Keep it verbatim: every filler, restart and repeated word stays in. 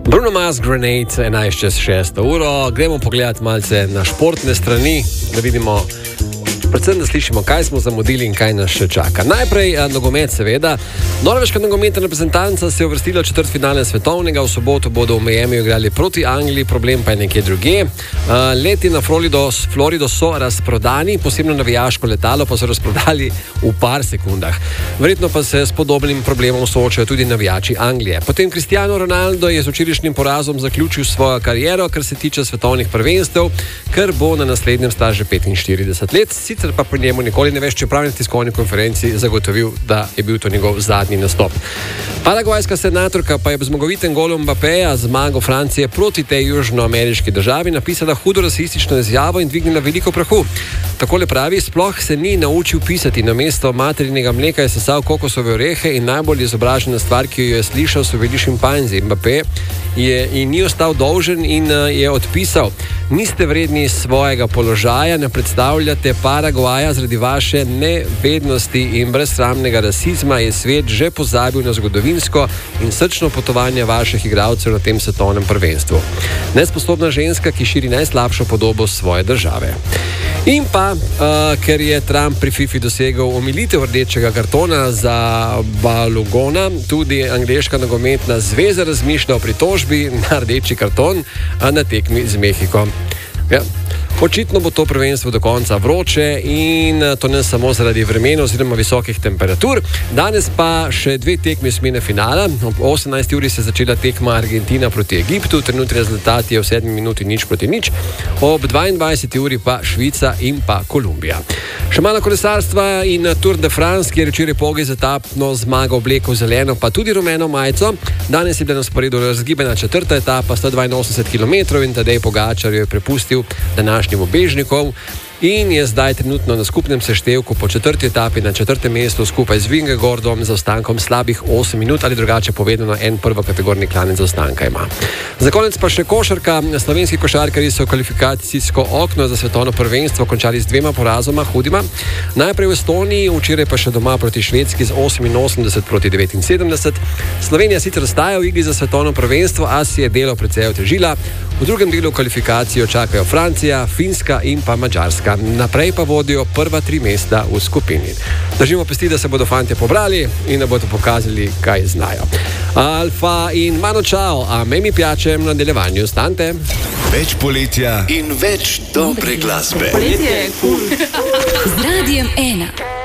Bruno Mars, Grenade, enajst čez šesto uro. Gremo pogledati malce na športne strani, da vidimo, predvsem da slišimo, kaj smo zamudili in kaj nas še čaka. Najprej nogomet, seveda. Norveška nogometna reprezentanca se je uvrstila v četrtfinale svetovnega. V soboto bodo v Miamiju igrali proti Angliji, problem pa je nekje drugje. Leti na Florido, Florido so razprodani, posebno navijaško letalo pa so razprodali v par sekundah. Verjetno pa se s podobnim problemom soočajo tudi navijači Anglije. Potem Cristiano Ronaldo je z včerajšnjim porazom zaključil svojo kariero, kar se tiče svetovnih prvenstev, ker bo na naslednjem star že petinštirideset let. Sicer pa pri njemu nikoli ne veš, čeprav na tiskovni konferenci zagotovil, da je bil to njegov zadnji nastop. Paragvajska senatorka pa je v zmagovitem golu Mbappéja zmago Francije proti tej južnoameriški državi napisala hudo rasistično izjavo in dvignila veliko prahu. Takole pravi: sploh se ni naučil pisati, namesto materinega mleka je sesal kokosove orehe in najbolj izobražena stvar, ki jo je slišal, so bili šimpanzi. Mbappé je in ni ostal dolžen in je odpisal: niste vredni svojega položaja, ne predstavljate Paragvaja, zaradi vaše nevednosti in brezsramnega rasizma je svet že pozabil na zgodovinsko in srčno potovanje vaših igralcev na tem svetovnem prvenstvu. Nesposobna ženska, ki širi najslabšo podobo svoje države. In pa, uh, ker je Trump pri FIFA dosegel omilitev rdečega kartona za Balugona, tudi angleška nogometna zveza razmišlja o pritožbi na rdeči karton na tekmi z Mehiko. Ja. Očitno bo to prvenstvo do konca vroče in to ne samo zaradi vremena oziroma visokih temperatur. Danes pa še dve tekmi osmine finala. Ob osemnajsti uri se je začela tekma Argentina proti Egiptu, trenutni rezultat je v sedmi minuti nič proti nič. Ob dvaindvajseti uri pa Švica in pa Kolumbija. Še malo kolesarstva in Tour de France, kjer je včeraj Pogaj z etapno zmago oblekel zeleno pa tudi rumeno majico. Danes je bila na sporedu razgibana četrta etapa, sto dvainosemdeset kilometrov in Tadej Pogačar jo je prepustil današnjim bežnikov in je zdaj trenutno na skupnem seštevku po četrti etapi na četrtem mestu skupaj z Vingegordom za ostankom slabih osem minut, ali drugače povedano en prvokategorni klanec zaostanka ima. Za konec pa še košarka. Slovenski košarkarji so kvalifikacijsko okno za svetovno prvenstvo končali z dvema porazoma hudima. Najprej v Estoniji, včeraj pa še doma proti Švedski z oseminosemdeset proti devetinsedemdeset. Slovenija sicer ostaja v igri za svetovno prvenstvo, a si je delo precej otežila. V drugem delu kvalifikacijo čakajo Francija, Finska in pa Madžarska. Naprej pa vodijo prva tri mesta v skupini. Držimo pesti, da se bodo fantje pobrali in da bodo pokazali, kaj znajo. Alfa in Mano Čao, a me mi piače v nadaljevanju. Stante. Več poletja in več dobre glasbe. Poletje je cool. Z Radijem ena.